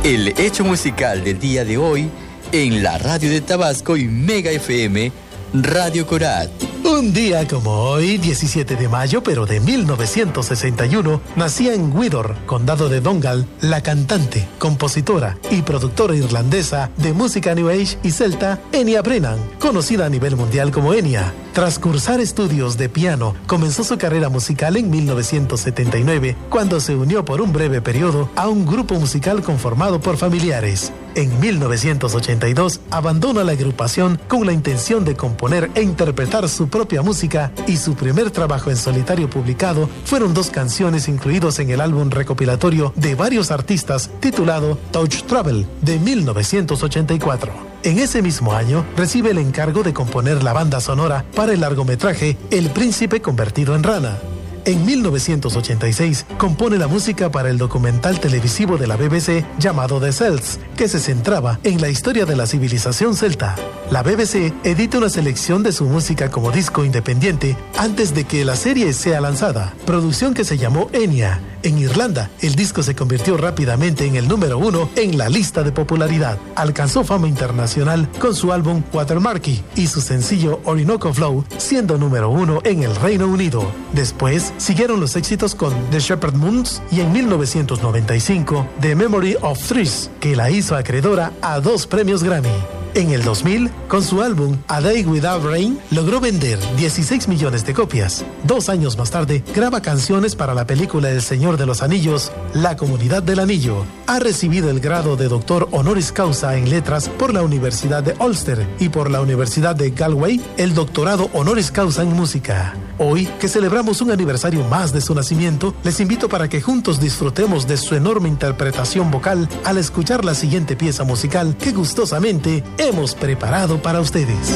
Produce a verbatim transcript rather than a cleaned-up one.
El hecho musical del día de hoy en la radio de Tabasco y Mega F M, Radio Corat. Un día como hoy, diecisiete de mayo, pero de mil novecientos sesenta y uno, nacía en Gweedore, condado de Donegal, la cantante, compositora y productora irlandesa de música New Age y celta, Enya Brennan, conocida a nivel mundial como Enya. Tras cursar estudios de piano, comenzó su carrera musical en mil novecientos setenta y nueve, cuando se unió por un breve periodo a un grupo musical conformado por familiares. En mil novecientos ochenta y dos, abandona la agrupación con la intención de componer e interpretar su propia música, y su primer trabajo en solitario publicado fueron dos canciones incluidos en el álbum recopilatorio de varios artistas titulado Touch Travel de mil novecientos ochenta y cuatro. En ese mismo año, recibe el encargo de componer la banda sonora para el largometraje El Príncipe convertido en rana. En mil novecientos ochenta y seis, compone la música para el documental televisivo de la B B C llamado The Celts, que se centraba en la historia de la civilización celta. La B B C edita una selección de su música como disco independiente antes de que la serie sea lanzada, producción que se llamó Enya. En Irlanda, el disco se convirtió rápidamente en el número uno en la lista de popularidad. Alcanzó fama internacional con su álbum Watermarky y su sencillo Orinoco Flow, siendo número uno en el Reino Unido. Después, siguieron los éxitos con The Shepherd Moons y en mil novecientos noventa y cinco, The Memory of Threes, que la hizo acreedora a dos premios Grammy. En el dos mil, con su álbum A Day Without Rain, logró vender dieciséis millones de copias. Dos años más tarde, graba canciones para la película El Señor de los Anillos, La Comunidad del Anillo. Ha recibido el grado de doctor honoris causa en letras por la Universidad de Ulster y por la Universidad de Galway, el doctorado honoris causa en música. Hoy, que celebramos un aniversario más de su nacimiento, les invito para que juntos disfrutemos de su enorme interpretación vocal al escuchar la siguiente pieza musical que gustosamente hemos preparado para ustedes.